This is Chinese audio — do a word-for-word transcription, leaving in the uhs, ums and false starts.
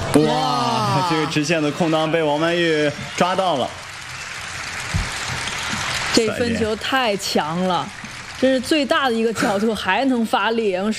哇，这个直线的空当被王曼玉抓到了。 这分球太强了，这是最大的一个角度，还能发力。